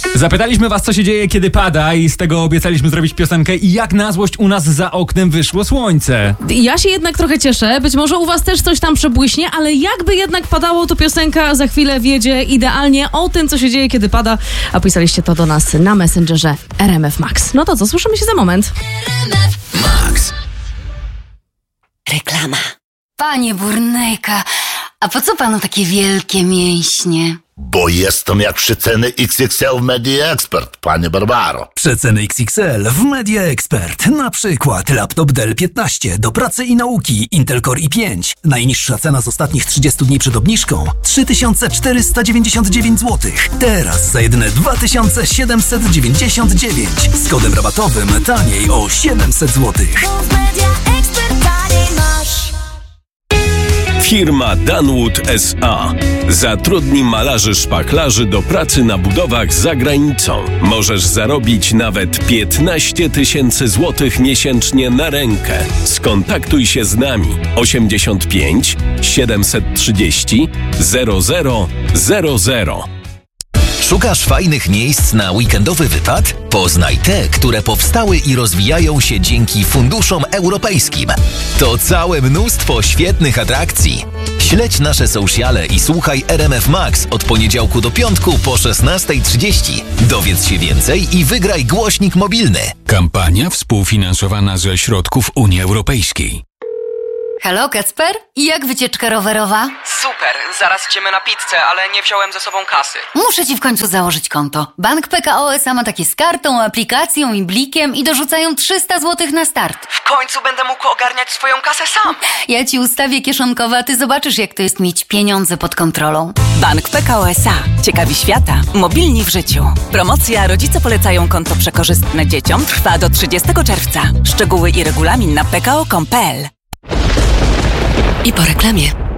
Zapytaliśmy was, co się dzieje, kiedy pada, i z tego obiecaliśmy zrobić piosenkę i jak na złość u nas za oknem wyszło słońce. Ja się jednak trochę cieszę, być może u was też coś tam przebłyśnie, ale jakby jednak padało, to piosenka za chwilę wjedzie idealnie o tym, co się dzieje, kiedy pada, a pisaliście to do nas na Messengerze RMF Max. No to co, słyszymy się za moment. Max. Reklama. Panie Burnejka, a po co panu takie wielkie mięśnie? Bo jestem jak przeceny XXL w Media Expert, panie Barbaro. Przeceny XXL w Media Expert. Na przykład laptop Dell 15 do pracy i nauki Intel Core i5. Najniższa cena z ostatnich 30 dni przed obniżką 3499 zł. Teraz za jedyne 2799. Z kodem rabatowym taniej o 700 zł. Firma Danwood S.A. zatrudni malarzy szpachlarzy do pracy na budowach za granicą. Możesz zarobić nawet 15 000 złotych miesięcznie na rękę. Skontaktuj się z nami 85 730 0000. Szukasz fajnych miejsc na weekendowy wypad? Poznaj te, które powstały i rozwijają się dzięki funduszom europejskim. To całe mnóstwo świetnych atrakcji. Śledź nasze sociale i słuchaj RMF Max od poniedziałku do piątku po 16:30. Dowiedz się więcej i wygraj głośnik mobilny. Kampania współfinansowana ze środków Unii Europejskiej. Halo, Kacper? I jak wycieczka rowerowa? Super, zaraz idziemy na pizzę, ale nie wziąłem ze sobą kasy. Muszę ci w końcu założyć konto. Bank PKO SA ma takie z kartą, aplikacją i blikiem i dorzucają 300 zł na start. W końcu będę mógł ogarniać swoją kasę sam. Ja ci ustawię kieszonkowe, a ty zobaczysz, jak to jest mieć pieniądze pod kontrolą. Bank PKO SA. Ciekawi świata. Mobilni w życiu. Promocja Rodzice polecają konto przekorzystne dzieciom trwa do 30 czerwca. Szczegóły i regulamin na pko.com.pl. I po reklamie.